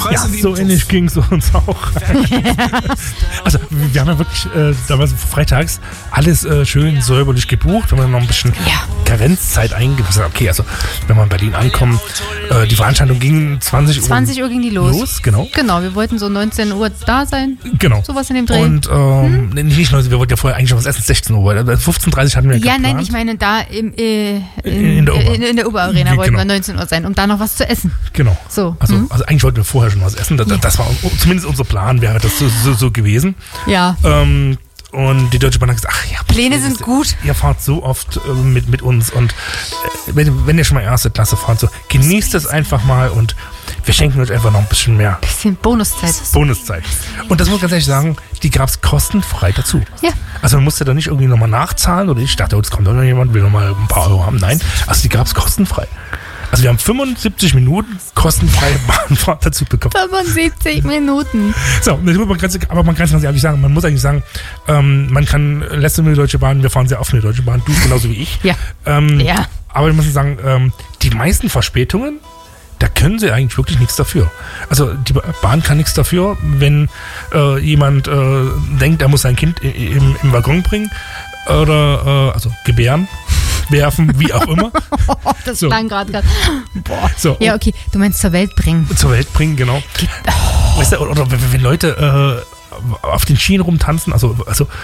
Ja, so ähnlich ging es uns auch. Also wir haben ja wirklich damals freitags alles schön säuberlich gebucht. Wir haben noch ein bisschen Karenzzeit eingepasst. Okay, also wenn wir in Berlin ankommen, die Veranstaltung ging 20 Uhr. 20 Uhr ging die los. Genau. Genau, wir wollten so 19 Uhr da sein. Genau. Sowas in dem Dreh. Und nicht 19, wir wollten ja vorher eigentlich schon was essen, 16 Uhr. 15:30 hatten wir ja geplant. Nein, ich meine da in der Oberarena wollten wir 19 Uhr sein, um da noch was zu essen. Genau. So. Also eigentlich wollten wir vorher schon was essen. Das war zumindest unser Plan, wäre das so gewesen. Ja. Und die Deutsche Bahn hat gesagt, ach ja, Pläne sind gut. Ihr fahrt so oft mit uns und wenn ihr schon mal erste Klasse fahrt, so genießt es einfach mal und wir schenken euch einfach noch ein bisschen mehr. Bisschen Bonuszeit. Und das muss ich ganz ehrlich sagen, die gab es kostenfrei dazu. Ja. Also man musste da nicht irgendwie nochmal nachzahlen oder ich dachte, jetzt kommt doch noch jemand, will nochmal ein paar Euro haben. Nein, also die gab es kostenfrei. Also wir haben 75 Minuten kostenfreie Bahnfahrt dazu bekommen. 75 Minuten. So, aber man kann es ganz ehrlich sagen, man muss eigentlich sagen, man kann letzte mit der Deutsche Bahn, wir fahren sehr oft mit der Deutschen Bahn, du genauso wie ich. Ja. Aber wir müssen sagen, die meisten Verspätungen, da können sie eigentlich wirklich nichts dafür. Also die Bahn kann nichts dafür, wenn jemand denkt, er muss sein Kind im Waggon bringen oder also gebären. Werfen, wie auch immer. Das klang gerade. Boah. So, ja, okay. Du meinst zur Welt bringen. Zur Welt bringen, genau. Weißt du, oder wenn Leute auf den Schienen rumtanzen, also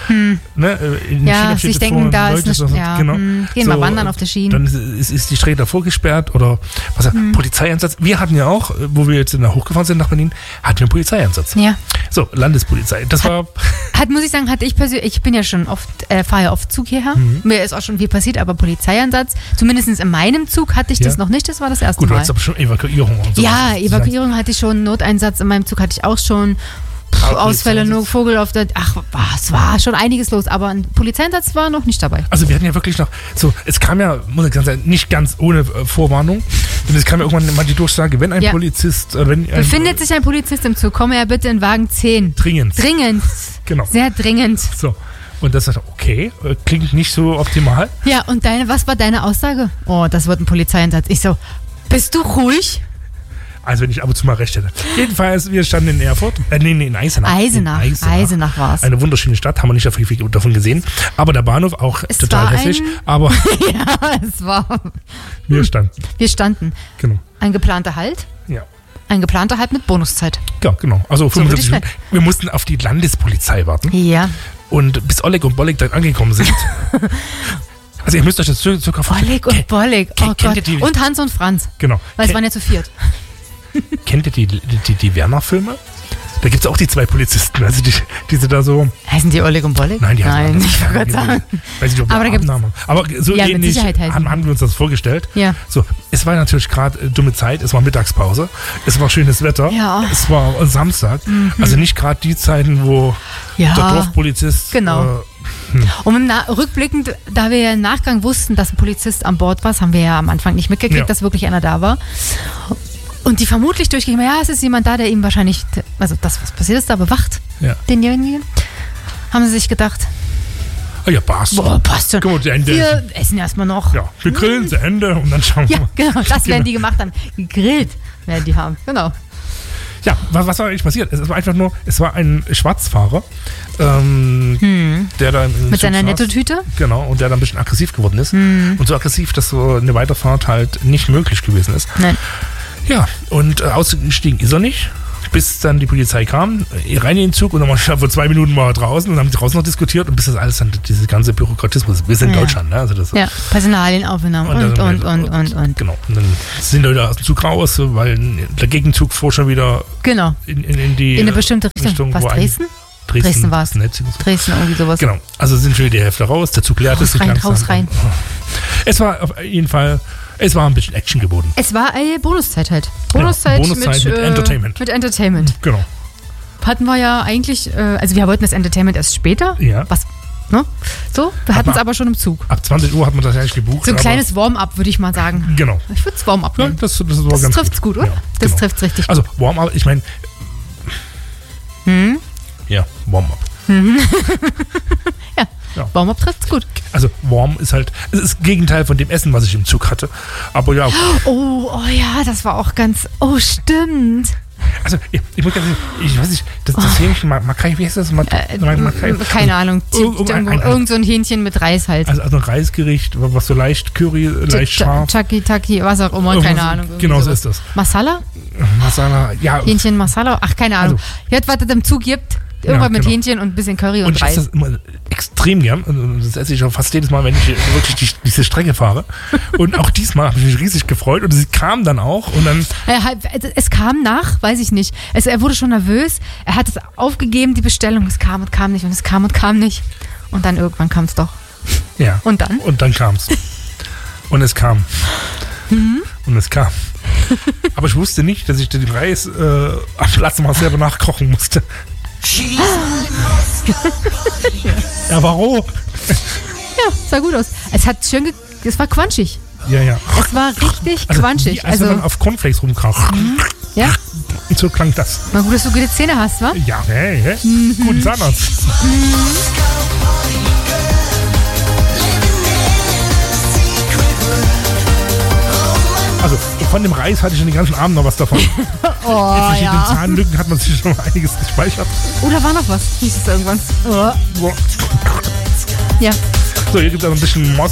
ne, in ja, sich denken, da Leute, ist eine, genau. Gehen mal wandern auf der Schiene. Dann ist die Strecke davor gesperrt oder Polizeieinsatz. Wir hatten ja auch, wo wir jetzt hochgefahren sind nach Berlin, hatten wir einen Polizeieinsatz. Ja. So, Landespolizei. Das muss ich sagen, hatte ich persönlich, ich bin ja schon oft, fahre ja oft Zug hierher. Mir ist auch schon viel passiert, aber Polizeieinsatz, zumindest in meinem Zug hatte ich das noch nicht, das war das erste Mal. Gut, du hattest aber schon Evakuierung und so. Ja, Evakuierung hatte ich schon, Noteinsatz in meinem Zug hatte ich auch schon. Ausfälle, nur Vogel auf der... Ach, es war schon einiges los, aber ein Polizeieinsatz war noch nicht dabei. Also wir hatten ja wirklich noch... So, es kam ja, muss ich ganz sagen, nicht ganz ohne Vorwarnung. Und es kam ja irgendwann mal die Durchsage, wenn ein Polizist... Befindet sich ein Polizist im Zug, komme er bitte in Wagen 10. Dringend. Genau. Sehr dringend. So. Und das ist okay, klingt nicht so optimal. Ja, und was war deine Aussage? Oh, das wird ein Polizeieinsatz. Ich so, bist du ruhig? Also wenn ich ab und zu mal recht hätte. Jedenfalls, wir standen in Erfurt, in Eisenach. Eisenach war es. Eine wunderschöne Stadt, haben wir nicht so viel davon gesehen. Aber der Bahnhof auch total hässlich. Aber ja, es war... Wir standen. Genau. Ein geplanter Halt. Ja. Ein geplanter Halt mit Bonuszeit. Ja, genau. Also 75 Minuten. Wir mussten auf die Landespolizei warten. Ja. Und bis Oleg und Bolek dann angekommen sind... Also ihr müsst euch das circa vorstellen. Oleg und Bolek, oh Gott. Und Hans und Franz. Genau. Weil es waren ja zu viert. Kennt ihr die Werner-Filme? Da gibt es auch die zwei Polizisten, also die sind da so... Heißen die Oleg und Bolek? Nein, die heißen ich wollte gerade sagen. Weiß nicht, ob aber da Namen. Aber so ja, ähnlich haben wir uns das vorgestellt. Ja. So, es war natürlich gerade dumme Zeit, es war Mittagspause, es war schönes Wetter, es war Samstag, also nicht gerade die Zeiten, wo der Dorfpolizist... Genau. Und rückblickend, da wir ja im Nachgang wussten, dass ein Polizist an Bord war, haben wir ja am Anfang nicht mitgekriegt, dass wirklich einer da war. Und die vermutlich durchgingen, es ist jemand da, der ihm wahrscheinlich, also das, was passiert ist, da bewacht, denjenigen, haben sie sich gedacht, ja, passt. Passt schon. Gut, wir essen erstmal noch. Ja, wir grillen zu Ende und dann schauen wir. Ja, genau, das werden die gemacht haben. Gegrillt werden die haben, genau. Ja, was war eigentlich passiert? Es war einfach nur, es war ein Schwarzfahrer, der da mit seiner Nettotüte. Genau, und der dann ein bisschen aggressiv geworden ist. Und so aggressiv, dass so eine Weiterfahrt halt nicht möglich gewesen ist. Nein. Ja, und ausgestiegen ist er nicht, bis dann die Polizei kam, rein in den Zug und dann vor 2 Minuten war er draußen und haben draußen noch diskutiert und bis das alles dann, diese ganze Bürokratismus, wir sind in Deutschland, ne? Also das, Personalienaufnahmen und. Genau, und dann sind Leute aus dem Zug raus, weil der Gegenzug fuhr schon wieder in eine bestimmte Richtung. Was, Dresden? Dresden war es. Dresden, irgendwie sowas. Genau, also sind schon wieder die Hälfte raus, der Zug leert sich langsam. Raus rein. Es war auf jeden Fall... Es war ein bisschen Action geboten. Es war eine Bonuszeit halt. Bonuszeit mit Entertainment. Mit Entertainment. Genau. Hatten wir ja eigentlich, also wir wollten das Entertainment erst später. Ja. Was, ne? So, wir hatten es aber schon im Zug. Ab 20 Uhr hat man das eigentlich gebucht. So ein kleines Warm-up, würde ich mal sagen. Genau. Ich würde es Warm-up nennen. Ja, das war ganz trifft's gut, oder? Ja, das trifft's richtig. Also Warm-up, ich meine... Ja, Warm-up. Ja, Warm-up trifft's gut. Also warm ist halt, es ist das Gegenteil von dem Essen, was ich im Zug hatte. Aber ja. Oh ja, das war auch ganz, stimmt. Also, ich muss ganz ehrlich, ich weiß nicht, das Hähnchen, Makai, wie heißt das? Keine Ahnung. Irgend so ein Hähnchen mit Reis halt. Also ein Reisgericht, was so leicht Curry, leicht scharf. Chaki, was auch immer, keine Ahnung. Genau so ist das. Masala, ja. Hähnchen Masala, ach, keine Ahnung. Hört, was es im Zug gibt. Irgendwann mit Hähnchen und ein bisschen Curry und Reis. Ich esse das immer extrem gern. Und das esse ich auch fast jedes Mal, wenn ich wirklich diese Strecke fahre. Und auch diesmal habe ich mich riesig gefreut. Und sie kam dann auch. Und dann es kam nach, weiß ich nicht. Er wurde schon nervös. Er hat es aufgegeben, die Bestellung. Es kam und kam nicht. Und es kam und kam nicht. Und dann irgendwann kam es doch. Ja. Und dann? Und dann kam es. Und es kam. Und es kam. Aber ich wusste nicht, dass ich den Reis am Platz mal selber nachkochen musste. Ja, warum? Ja, sah gut aus. Es war quatschig. Ja. Es war richtig quatschig. Als wenn man auf Cornflakes rumkracht. Ja. Und so klang das. Mal gut, dass du gute Zähne hast, wa? Ja, hey. Guten Zahnarzt. Also von dem Reis hatte ich schon den ganzen Abend noch was davon. Mit verschiedenen Zahnlücken hat man sich schon mal einiges gespeichert. Oh, da war noch was. Hieß es irgendwann. Ja. Ja. So, hier gibt es ein bisschen